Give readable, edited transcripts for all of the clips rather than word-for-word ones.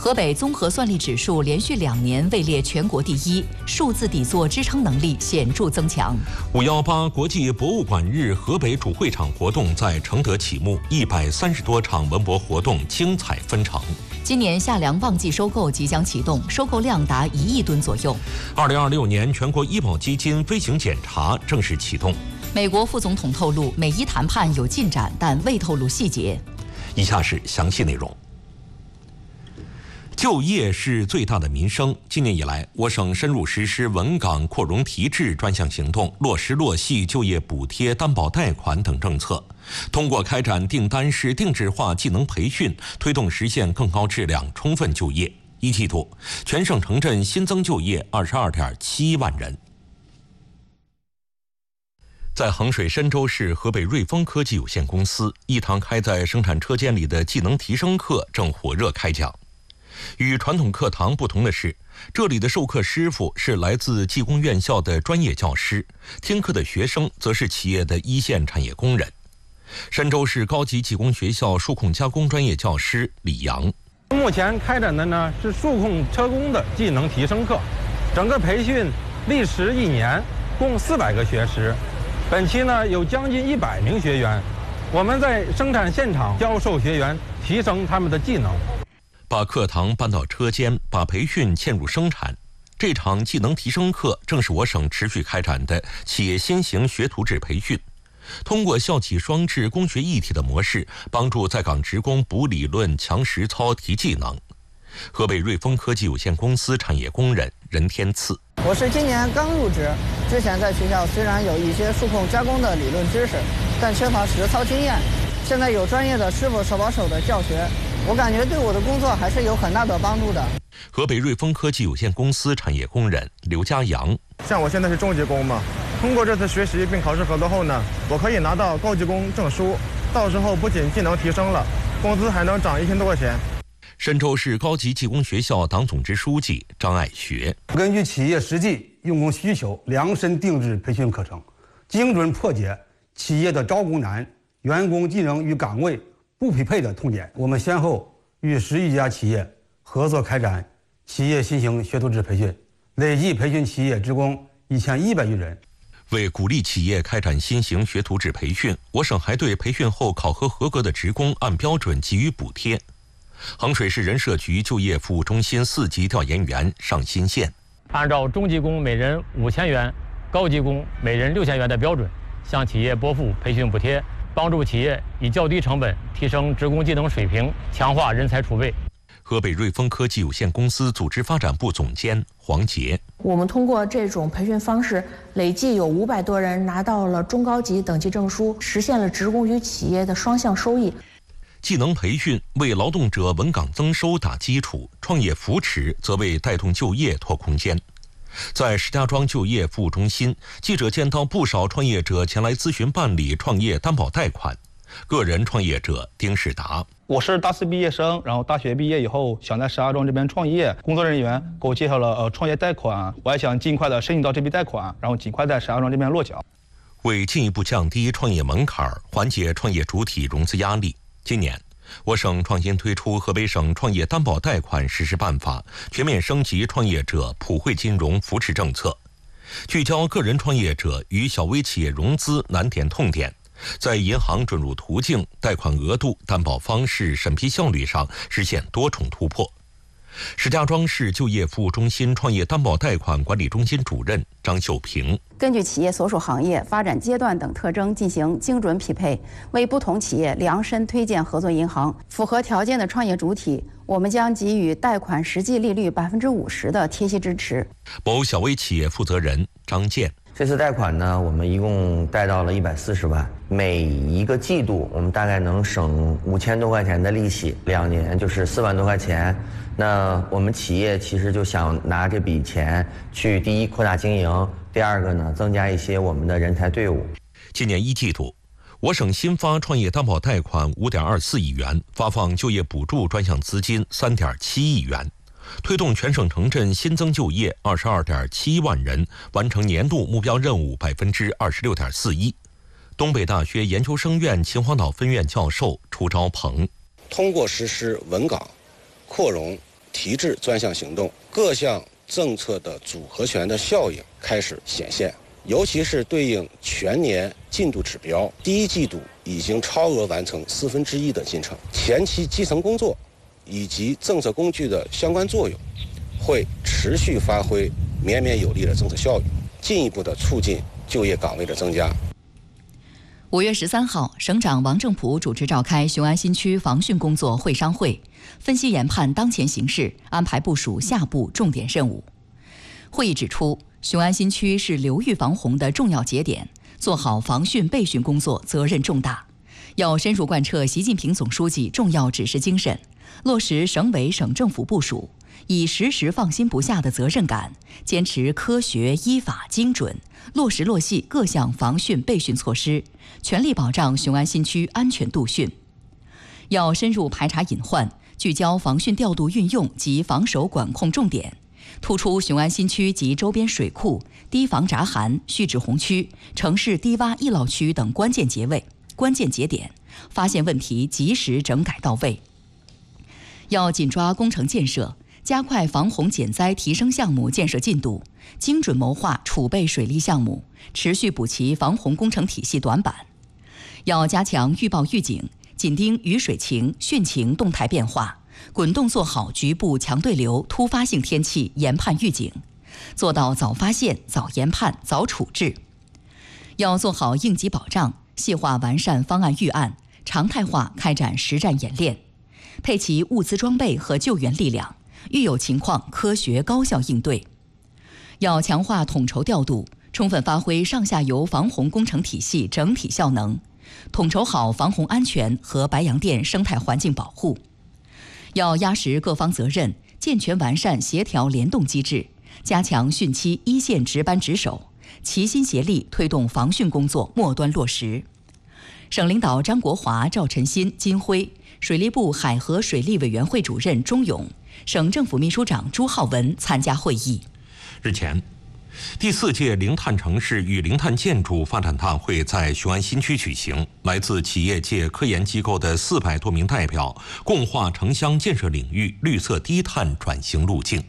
河北综合算力指数连续2年位列全国第一，数字底座支撑能力显著增强。 518国际博物馆日河北主会场活动在承德启幕，130多场文博活动精彩纷呈。 今年夏粮旺季收购即将启动，收购量达1亿吨左右。 2026年全国医保基金飞行检查正式启动。 美国副总统透露，美伊谈判有进展，但未透露细节。 以下是详细内容。就业是最大的民生。今年以来，我省深入实施稳岗扩容提质专项行动，落实落细就业补贴、担保贷款等政策，通过开展订单式定制化技能培训，推动实现更高质量充分就业。一季度，全省城镇新增就业22.7万人。在衡水深州市河北瑞丰科技有限公司，一堂开在生产车间里的技能提升课正火热开讲。与传统课堂不同的是，这里的授课师傅是来自技工院校的专业教师，听课的学生则是企业的一线产业工人。深州市高级技工学校数控加工专业教师李阳， 目前开展的呢是数控车工的技能提升课，整个培训历时1年，共400个学时。本期呢有将近100名学员，我们在生产现场教授学员提升他们的技能。 把课堂搬到车间，把培训嵌入生产。这场技能提升课正是我省持续开展的企业新型学徒制培训，通过校企双制工学一体的模式，帮助在岗职工补理论、强实操、提技能。河北瑞丰科技有限公司产业工人任天赐， 我是今年刚入职，之前在学校虽然有一些数控加工的理论知识，但缺乏实操经验。现在有专业的师傅手把手的教学，我感觉对我的工作还是有很大的帮助的。 河北瑞丰科技有限公司产业工人刘家阳， 像我现在是中级工嘛，通过这次学习并考试合格后呢，我可以拿到高级工证书，到时候不仅技能提升了，工资还能涨1000多块钱。 深州市高级技工学校党总支书记张爱学， 根据企业实际用工需求量身定制培训课程，精准破解企业的招工难、员工技能与岗位不匹配的痛点。我们先后与10余家企业合作开展企业新型学徒制培训，累计培训企业职工1100余人。 为鼓励企业开展新型学徒制培训，我省还对培训后考核合格的职工按标准给予补贴。衡水市人社局就业服务中心4级调研员上新线， 按照中级工每人5000元、高级工每人6000元的标准，向企业拨付培训补贴，帮助企业以较低成本提升职工技能水平，强化人才储备。 河北瑞丰科技有限公司组织发展部总监黄杰， 我们通过这种培训方式，累计有500多人拿到了中高级等级证书，实现了职工与企业的双向收益。 技能培训为劳动者稳岗增收打基础，创业扶持则为带动就业拓空间。在石家庄就业服务中心，记者见到不少创业者前来咨询办理创业担保贷款。个人创业者丁世达， 我是大4毕业生，然后大学毕业以后想在石家庄这边创业，工作人员给我介绍了创业贷款，我还想尽快的申请到这笔贷款，然后尽快在石家庄这边落脚。 为进一步降低创业门槛，缓解创业主体融资压力，今年我省创新推出河北省创业担保贷款实施办法，全面升级创业者普惠金融扶持政策，聚焦个人创业者与小微企业融资难点痛点，在银行准入途径、贷款额度、担保方式、审批效率上实现多重突破。石家庄市就业服务中心创业担保贷款管理中心主任张秀平， 根据企业所属行业、发展阶段等特征进行精准匹配，为不同企业量身推荐合作银行。符合条件的创业主体，我们将给予贷款实际利率50%的贴息支持。 某小微企业负责人张健， 这次贷款呢，我们一共贷到了140万，每一个季度我们大概能省5000多块钱的利息，2年就是4万多块钱。那我们企业其实就想拿这笔钱去，第一扩大经营，第二个呢增加一些我们的人才队伍。 今年1季度，我省新发创业担保贷款5.24亿元，发放就业补助专项资金3.7亿元，推动全省城镇新增就业22.7万人，完成年度目标任务26.41%。东北大学研究生院秦皇岛分院教授楚昭鹏， 通过实施稳岗、扩容、提提质专项行动，各项政策的组合拳的效应开始显现，尤其是对应全年进度指标，第一季度已经超额完成1/4的进程，前期基层工作以及政策工具的相关作用，会持续发挥绵绵有力的政策效应，进一步的促进就业岗位的增加。 5月13号，省长王正普主持召开雄安新区防汛工作会商会，分析研判当前形势，安排部署下步重点任务。会议指出，雄安新区是流域防洪的重要节点，做好防汛备汛工作责任重大，要深入贯彻习近平总书记重要指示精神，落实省委省政府部署，以时时放心不下的责任感，坚持科学依法精准，落实落细各项防汛备汛措施，全力保障雄安新区安全度汛。要深入排查隐患，聚焦防汛调度运用及防守管控重点，突出雄安新区及周边水库、堤防闸涵、蓄滞洪区、城市低洼易涝区等关键节点，发现问题及时整改到位。要紧抓工程建设，加快防洪减灾提升项目建设进度，精准谋划储备水利项目，持续补齐防洪工程体系短板。要加强预报预警，紧盯雨水情、汛情动态变化，滚动做好局部强对流、突发性天气研判预警，做到早发现、早研判、早处置。要做好应急保障，细化完善方案预案，常态化开展实战演练，配齐物资装备和救援力量，遇有情况科学高效应对。要强化统筹调度，充分发挥上下游防洪工程体系整体效能，统筹好防洪安全和白洋淀生态环境保护。要压实各方责任，健全完善协调联动机制，加强汛期一线值班值守，齐心协力推动防汛工作末端落实。省领导张国华、赵晨新、金辉，水利部海河水利委员会主任钟勇，省政府秘书长朱浩文参加会议。 日前，第4届零碳城市与零碳建筑发展大会在雄安新区举行，来自企业界、科研机构的400多名代表共话城乡建设领域绿色低碳转型路径。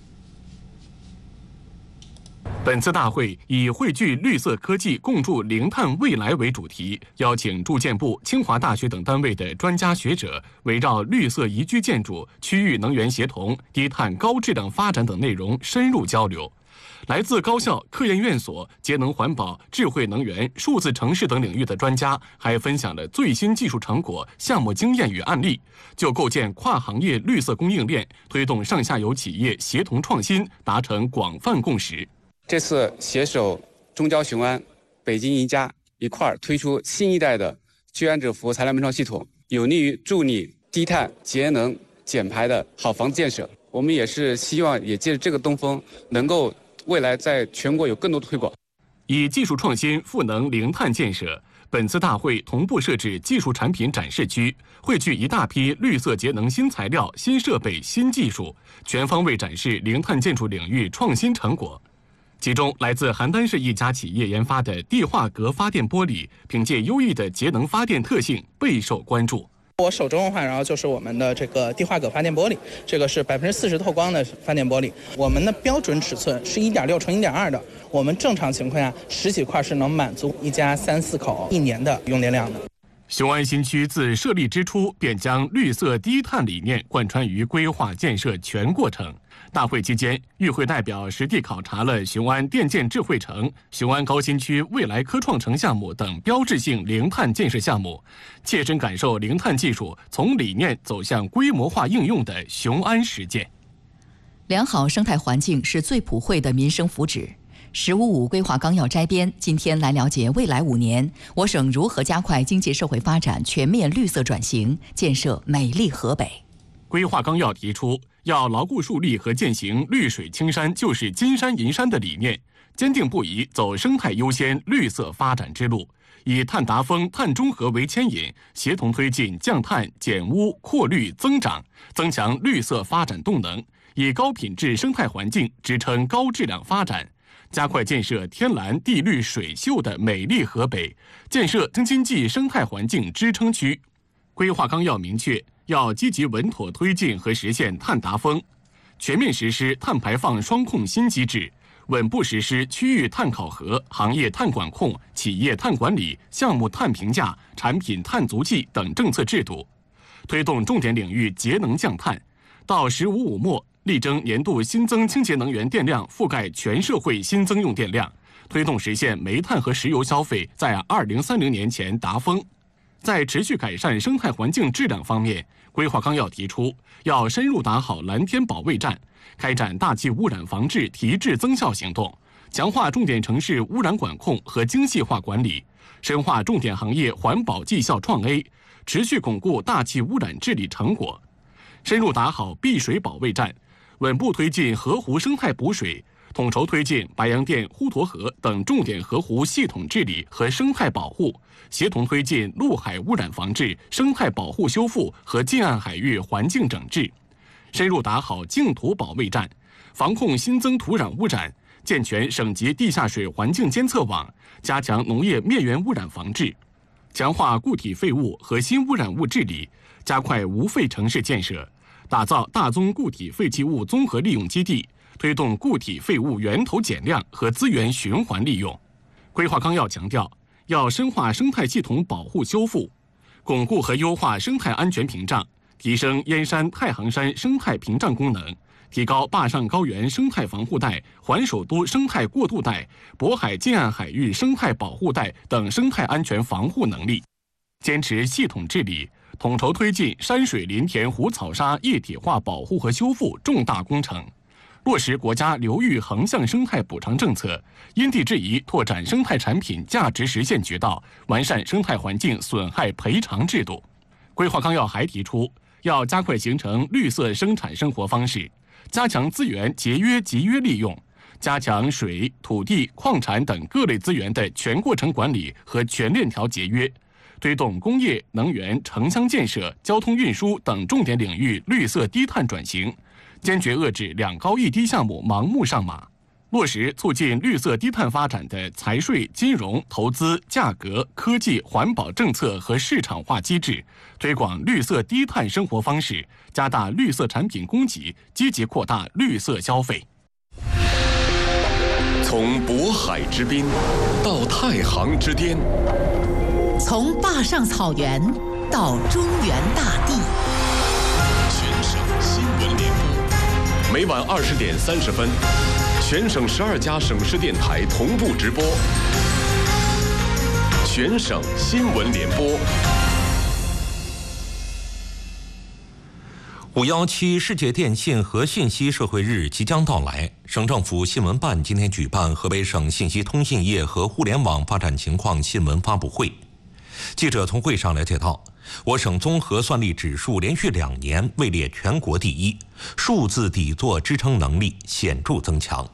本次大会以汇聚绿色科技共筑零碳未来为主题，邀请住建部、清华大学等单位的专家学者，围绕绿色宜居建筑、区域能源协同、低碳高质量发展等内容深入交流。来自高校、科研院所、节能环保、智慧能源、数字城市等领域的专家还分享了最新技术成果、项目经验与案例，就构建跨行业绿色供应链、推动上下游企业协同创新达成广泛共识。 这次携手中交雄安、北京宜家一块儿推出新一代的居安者福材料门窗系统，有利于助力低碳、节能、减排的好房子建设。我们也是希望也借着这个东风，能够未来在全国有更多的推广。 以技术创新赋能零碳建设，本次大会同步设置技术产品展示区，汇聚一大批绿色节能新材料、新设备、新技术，全方位展示零碳建筑领域创新成果。其中，来自邯郸市一家企业研发的地化格发电玻璃，凭借优异的节能发电特性备受关注。 我手中的话，然后就是我们的这个地化格发电玻璃，这个是40%透光的发电玻璃。我们的标准尺寸是1.6乘1.2的，我们正常情况下10几块是能满足一家3、4口1年的用电量的。 雄安新区自设立之初便将绿色低碳理念贯穿于规划建设全过程。大会期间，与会代表实地考察了雄安电建智慧城、雄安高新区未来科创城项目等标志性零碳建设项目，切身感受零碳技术从理念走向规模化应用的雄安实践。 良好生态环境是最普惠的民生福祉。“15+5”规划纲要摘编，今天来了解未来5年我省如何加快经济社会发展全面绿色转型，建设美丽河北。 规划纲要提出，要牢固树立和践行绿水青山就是金山银山的理念，坚定不移走生态优先、绿色发展之路，以碳达峰、碳中和为牵引，协同推进降碳、减污、扩绿、增长，增强绿色发展动能，以高品质生态环境支撑高质量发展，加快建设天蓝地绿水秀的美丽河北，建设京津冀生态环境支撑区。规划纲要明确，要积极稳妥推进和实现碳达峰， 全面实施碳排放双控新机制，稳步实施区域碳考核、行业碳管控、企业碳管理、项目碳评价、产品碳足迹等政策制度，推动重点领域节能降碳，到“15+5”末力争年度新增清洁能源电量覆盖全社会新增用电量，推动实现煤炭和石油消费在2030年前达峰。在持续改善生态环境质量方面，规划纲要提出要深入打好蓝天保卫战，开展大气污染防治提质增效行动，强化重点城市污染管控和精细化管理，深化重点行业环保绩效创 A， 持续巩固大气污染治理成果，深入打好碧水保卫战，稳步推进河湖生态补水，统筹推进白洋淀、滹沱河等重点河湖系统治理和生态保护，协同推进陆海污染防治、生态保护修复和近岸海域环境整治，深入打好净土保卫战，防控新增土壤污染，健全省级地下水环境监测网，加强农业灭源污染防治，强化固体废物和新污染物治理，加快无废城市建设，打造大宗固体废弃物综合利用基地，推动固体废物源头减量和资源循环利用。规划纲要强调，要深化生态系统保护修复，巩固和优化生态安全屏障，提升燕山、太行山生态屏障功能，提高坝上高原生态防护带、环首都生态过渡带、渤海近岸海域生态保护带等生态安全防护能力。坚持系统治理，统筹推进山水林田湖草沙液体化保护和修复重大工程，落实国家流域横向生态补偿政策，因地制宜拓展生态产品价值实现渠道，完善生态环境损害赔偿制度。规划纲要还提出，要加快形成绿色生产生活方式，加强资源节约集约利用，加强水、土地、矿产等各类资源的全过程管理和全链条节约，推动工业、能源、城乡建设、交通运输等重点领域绿色低碳转型，坚决遏制2高1低项目盲目上马，落实促进绿色低碳发展的财税、金融、投资、价格、科技、环保政策和市场化机制，推广绿色低碳生活方式，加大绿色产品供给，积极扩大绿色消费。 从渤海之滨到太行之巅， 从坝上草原到中原大地， 全省新闻联播，每晚20点30分，全省12家省市电台同步直播。全省新闻联播。 517世界电信和信息社会日即将到来，省政府新闻办今天举办河北省信息通信业和互联网发展情况新闻发布会。记者从会上了解到，我省综合算力指数连续2年位列全国第1，数字底座支撑能力显著增强。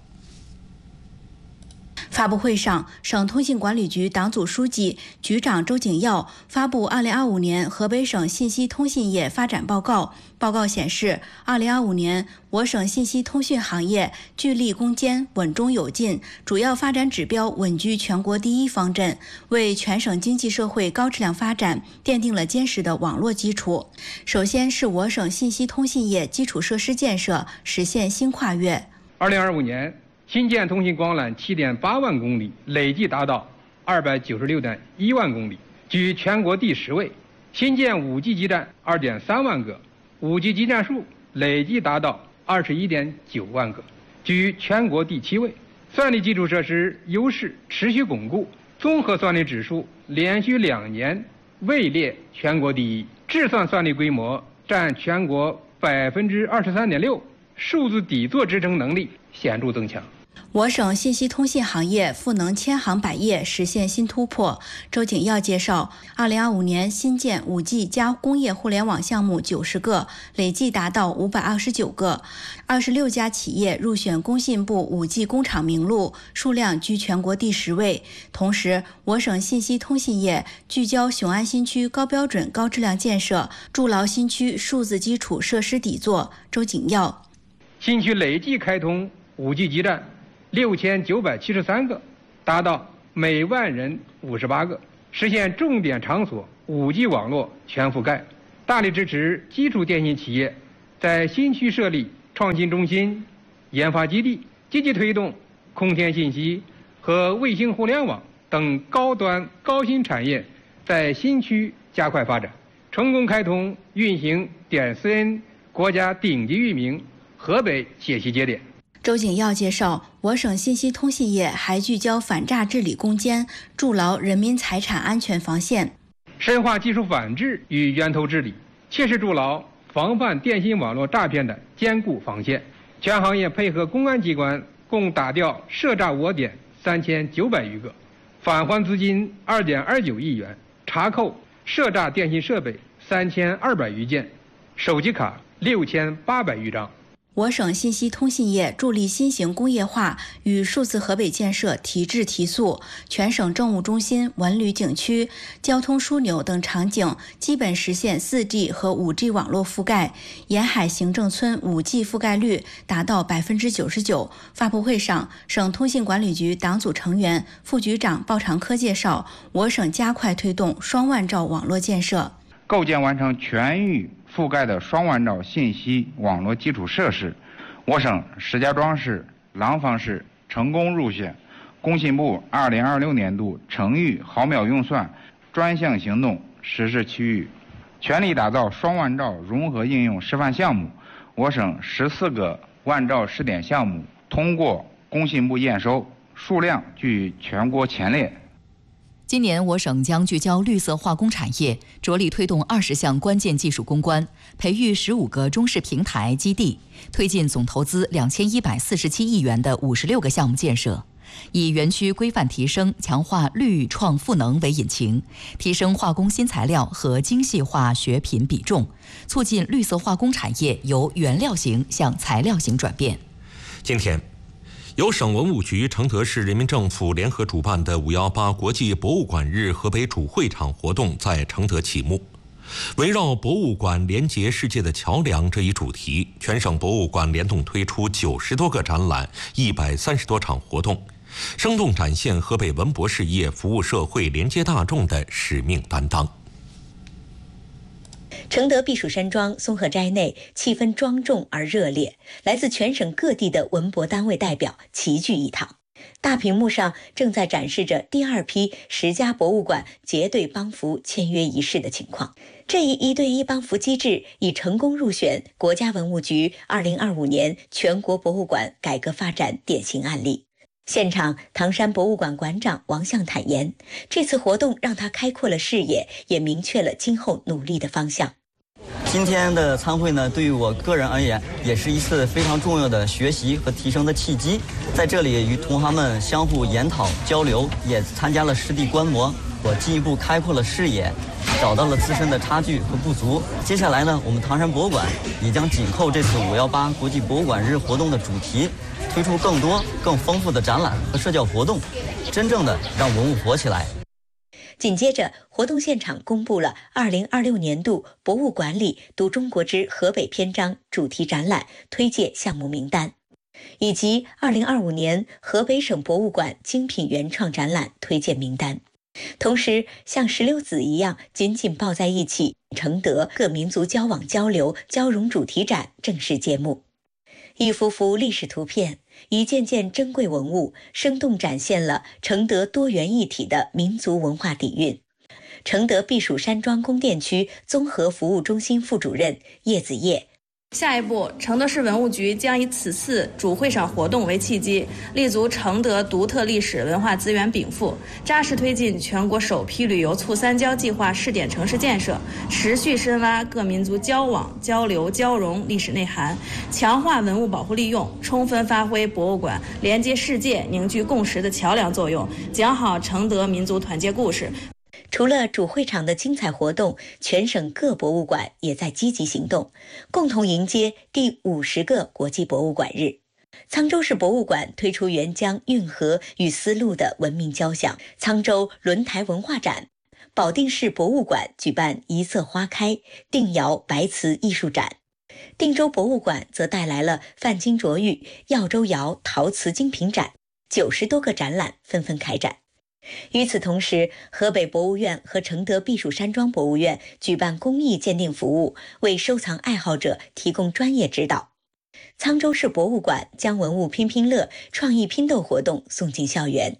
发布会上，省通信管理局党组书记、局长周景耀发布2025年河北省信息通信业发展报告。报告显示，2025年我省信息通讯行业聚力攻坚，稳中有进，主要发展指标稳居全国第1方阵，为全省经济社会高质量发展奠定了坚实的网络基础。首先是我省信息通信业基础设施建设实现新跨越。 2025年。新建通信光缆7.8万公里，累计达到296.1万公里，居全国第10位。新建5G 基站2.3万个，5G 基站数累计达到21.9万个，居全国第7位。算力基础设施优势持续巩固，综合算力指数连续2年位列全国第1，智算算力规模占全国23.6%，数字底座支撑能力显著增强。 我省信息通信行业赋能千行百业实现新突破。周景耀介绍，2025年新建5G 加工业互联网项目90个，累计达到529个，26家企业入选工信部5G 工厂名录，数量居全国第10位。同时，我省信息通信业聚焦雄安新区高标准高质量建设，筑牢新区数字基础设施底座。周景耀， 新区累计开通5G 基站6973个，达到每万人58个，实现重点场所5G 网络全覆盖，大力支持基础电信企业在新区设立创新中心、研发基地，积极推动空天信息和卫星互联网等高端高新产业在新区加快发展，成功开通运行.cn国家顶级域名河北解析节点。 周景耀介绍，我省信息通信业还聚焦反诈治理攻坚，筑牢人民财产安全防线， 深化技术反制与源头治理，切实筑牢防范电信网络诈骗的坚固防线。全行业配合公安机关共打掉涉诈窝点3900余个，返还资金2.29亿元，查扣涉诈电信设备3200余件，手机卡6800余张。 我省信息通信业助力新型工业化与数字河北建设提质提速，全省政务中心、文旅景区、交通枢纽等场景基本实现 4G 和 5G 网络覆盖，沿海行政村 5G 覆盖率达到 99%。发布会上，省通信管理局党组成员、副局长鲍长科介绍，我省加快推动双万兆网络建设， 构建完成全域覆盖的双万兆信息网络基础设施。我省石家庄市、廊坊市成功入选工信部2026年度城域毫秒用算专项行动实施区域，全力打造双万兆融合应用示范项目。我省14个万兆试点项目通过工信部验收，数量居全国前列。 今年我省将聚焦绿色化工产业，着力推动20项关键技术攻关，培育15个中试平台基地，推进总投资2147亿元的56个项目建设，以园区规范提升、强化绿创赋能为引擎，提升化工新材料和精细化学品比重，促进绿色化工产业由原料型向材料型转变。 今天，由省文物局、承德市人民政府联合主办的518国际博物馆日河北主会场活动在承德启幕。围绕博物馆连接世界的桥梁这一主题，全省博物馆联动推出90多个展览、130多场活动，生动展现河北文博事业服务社会、连接大众的使命担当。 承德避暑山庄松鹤斋内气氛庄重而热烈，来自全省各地的文博单位代表齐聚一堂。大屏幕上正在展示着第2批10家博物馆结对帮扶签约仪式的情况。这一1对1帮扶机制已成功入选国家文物局2025年全国博物馆改革发展典型案例。现场，唐山博物馆馆长王向坦言，这次活动让他开阔了视野，也明确了今后努力的方向。 今天的参会呢，对于我个人而言，也是一次非常重要的学习和提升的契机。在这里与同行们相互研讨交流，也参加了实地观摩，我进一步开阔了视野，找到了自身的差距和不足。接下来呢，我们唐山博物馆也将紧扣这次518国际博物馆日活动的主题，推出更多更丰富的展览和社交活动，真正的让文物活起来。 紧接着，活动现场公布了2026年度博物馆里读中国之河北篇章主题展览推介项目名单，以及2025年河北省博物馆精品原创展览推荐名单。同时，像石榴籽一样紧紧抱在一起，承德各民族交往交流交融主题展正式揭幕。一幅幅历史图片，一件件珍贵文物，生动展现了承德多元一体的民族文化底蕴。承德避暑山庄宫殿区综合服务中心副主任叶子叶， 下一步，承德市文物局将以此次主会场活动为契机，立足承德独特历史文化资源禀赋，扎实推进全国首批旅游促三交计划试点城市建设，持续深挖各民族交往、交流、交融历史内涵，强化文物保护利用，充分发挥博物馆连接世界、凝聚共识的桥梁作用，讲好承德民族团结故事。 除了主会场的精彩活动，全省各博物馆也在积极行动，共同迎接第50个国际博物馆日。沧州市博物馆推出沅江运河与丝路的文明交响沧州轮台文化展，保定市博物馆举办一色花开定窑白瓷艺术展，定州博物馆则带来了范金琢玉耀州窑陶瓷精品展，90多个展览纷纷开展。与此同时，河北博物院和承德避暑山庄博物院举办公益鉴定服务，为收藏爱好者提供专业指导。 沧州市博物馆将文物拼拼乐、创意拼豆活动送进校园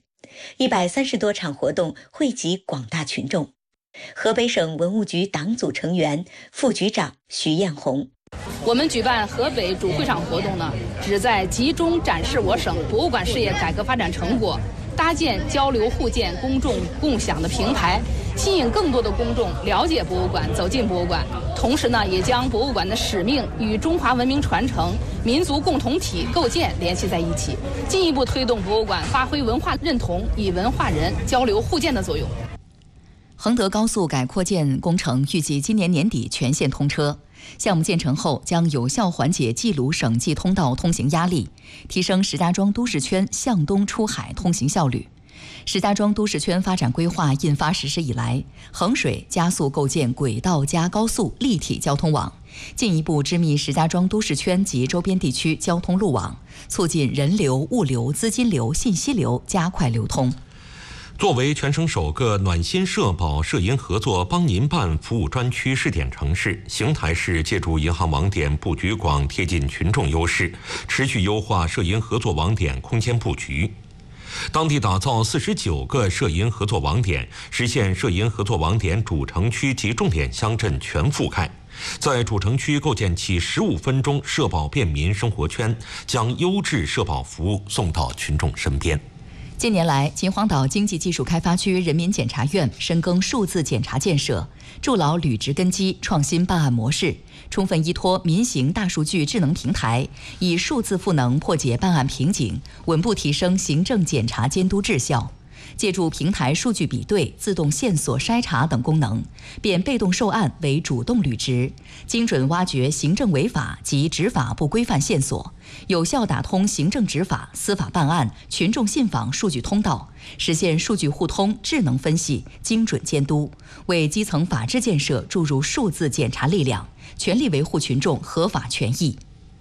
，130多场活动惠及广大群众。河北省文物局党组成员、副局长徐艳红。 我们举办河北主会场活动呢，旨在集中展示我省博物馆事业改革发展成果，搭建交流互鉴、公众共享的平台，吸引更多的公众了解博物馆、走进博物馆。同时呢，也将博物馆的使命与中华文明传承、民族共同体构建联系在一起，进一步推动博物馆发挥文化认同与文化人交流互鉴的作用。 衡德高速改扩建工程预计今年年底全线通车。项目建成后，将有效缓解冀鲁省际通道通行压力，提升石家庄都市圈向东出海通行效率。石家庄都市圈发展规划印发实施以来，衡水加速构建轨道加高速立体交通网，进一步织密石家庄都市圈及周边地区交通路网，促进人流、物流、资金流、信息流加快流通。 作为全省首个暖心社保社银合作帮您办服务专区试点城市，邢台市借助银行网点布局广、贴近群众优势，持续优化社银合作网点空间布局。当地打造49个社银合作网点，实现社银合作网点主城区及重点乡镇全覆盖。在主城区构建起15分钟社保便民生活圈，将优质社保服务送到群众身边。 近年来，秦皇岛经济技术开发区人民检察院深耕数字检察建设，筑牢履职根基，创新办案模式，充分依托民刑大数据智能平台，以数字赋能破解办案瓶颈，稳步提升行政检察监督质效。借助平台数据比对、自动线索筛查等功能，变被动受案为主动履职，精准挖掘行政违法及执法不规范线索，有效打通行政执法、司法办案、群众信访数据通道，实现数据互通、智能分析、精准监督，为基层法治建设注入数字检察力量，全力维护群众合法权益。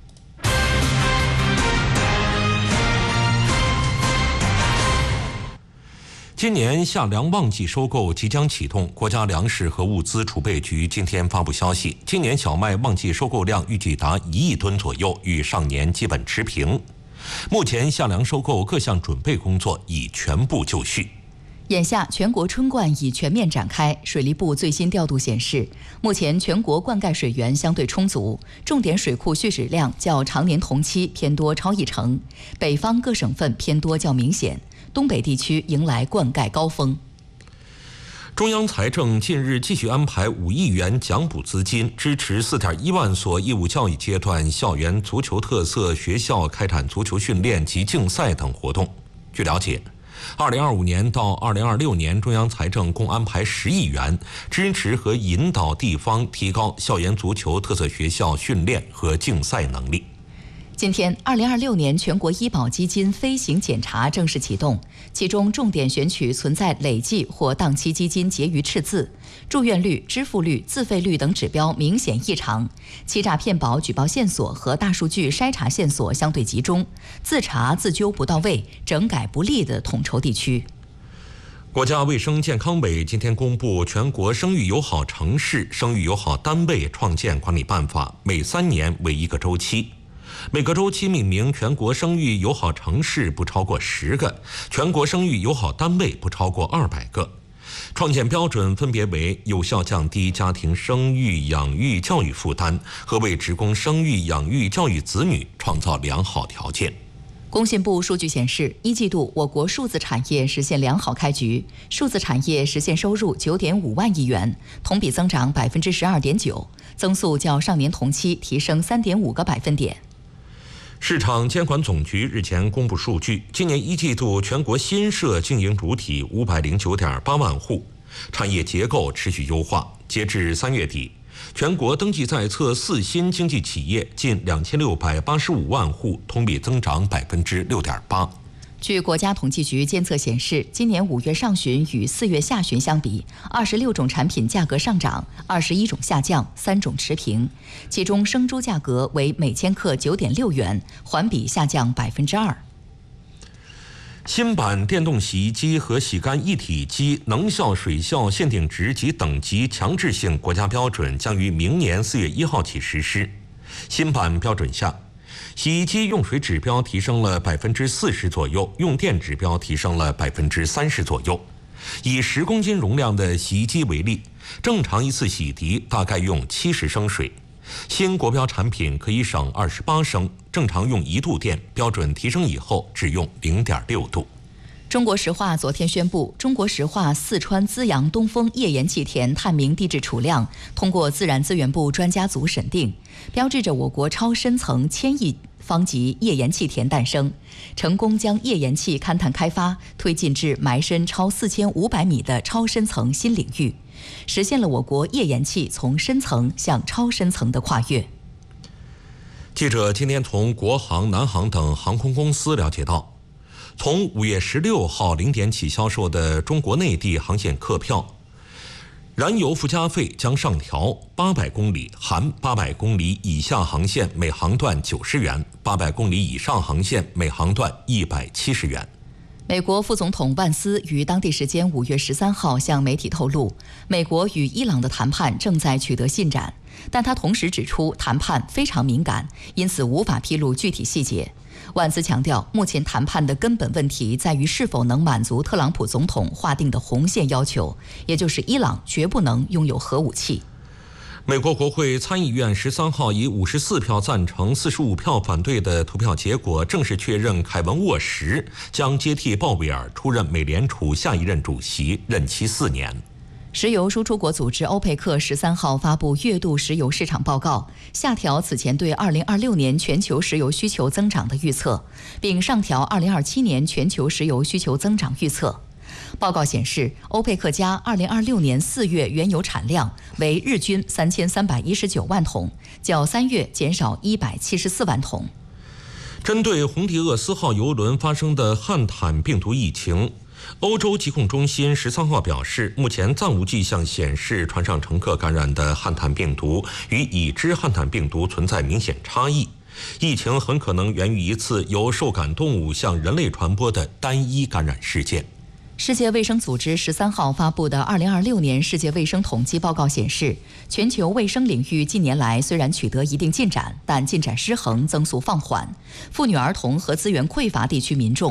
今年夏粮旺季收购即将启动，国家粮食和物资储备局今天发布消息，今年小麦旺季收购量预计达1亿吨左右，与上年基本持平。目前夏粮收购各项准备工作已全部就绪。 眼下全国春灌已全面展开，水利部最新调度显示，目前全国灌溉水源相对充足，重点水库蓄水量较常年同期偏多超1成，北方各省份偏多较明显，东北地区迎来灌溉高峰。 中央财政近日继续安排5亿元奖补资金，支持4.1万所义务教育阶段校园足球特色学校开展足球训练及竞赛等活动。据了解，2025年到2026年，中央财政共安排10亿元，支持和引导地方提高校园足球特色学校训练和竞赛能力。 今天，2026年全国医保基金飞行检查正式启动，其中重点选取存在累计或当期基金结余赤字、住院率、支付率、自费率等指标明显异常，欺诈骗保举报线索和大数据筛查线索相对集中，自查自纠不到位、整改不力的统筹地区。 国家卫生健康委今天公布《全国生育友好城市、生育友好单位创建管理办法》，每3年为1个周期。每个周期命名全国生育友好城市不超过10个，全国生育友好单位不超过200个。创建标准分别为有效降低家庭生育养育教育负担和为职工生育养育教育子女创造良好条件。 工信部数据显示，1季度我国数字产业实现良好开局，数字产业实现收入9.5万亿元，同比增长12.9%，增速较上年同期提升3.5个百分点。 市场监管总局日前公布数据，今年1季度全国新设经营主体509.8万户，产业结构持续优化。截至3月底，全国登记在册4新经济企业近2685万户，同比增长6.8%。 据国家统计局监测显示，今年5月上旬与4月下旬相比，26种产品价格上涨，21种下降，3种持平。其中生猪价格为每千克9.6元，环比下降2%。 新版电动洗衣机和洗干一体机能效水效限定值及等级强制性国家标准将于明年4月1号起实施。新版标准下， 洗衣机用水指标提升了40%左右，用电指标提升了30%左右。以10公斤容量的洗衣机为例，正常一次洗涤大概用70升水，新国标产品可以省28升，正常用1度电，标准提升以后只用0.6度。 中国石化昨天宣布，中国石化四川资阳东风页岩气田探明地质储量通过自然资源部专家组审定，标志着我国超深层1000亿方级页岩气田诞生，成功将页岩气勘探开发推进至埋深超4500米的超深层新领域，实现了我国页岩气从深层向超深层的跨越。 记者今天从国航、南航等航空公司了解到，从5月16号0点起销售的中国内地航线客票，燃油附加费将上调，800公里含800公里以下航线每航段90元，800公里以上航线每航段170元。 美国副总统万斯于当地时间5月13号向媒体透露，美国与伊朗的谈判正在取得进展，但他同时指出谈判非常敏感，因此无法披露具体细节。万斯强调，目前谈判的根本问题在于是否能满足特朗普总统划定的红线要求，也就是伊朗绝不能拥有核武器。 美国国会参议院13号以54票赞成、45票反对的投票结果，正式确认凯文·沃什将接替鲍威尔出任美联储下一任主席，任期4年。 石油输出国组织欧佩克13号发布月度石油市场报告，下调此前对2026年全球石油需求增长的预测，并上调2027年全球石油需求增长预测。报告显示，欧佩克加2026年4月原油产量为日均3319万桶，较3月减少174万桶。 针对红帝厄斯号油轮发生的汉坦病毒疫情，欧洲疾控中心13号表示，目前暂无迹象显示船上乘客感染的汉坦病毒与已知汉坦病毒存在明显差异。疫情很可能源于一次由受感动物向人类传播的单一感染事件。 世界卫生组织13号发布的2026年世界卫生统计报告显示，全球卫生领域近年来虽然取得一定进展，但进展失衡，增速放缓。妇女儿童和资源匮乏地区民众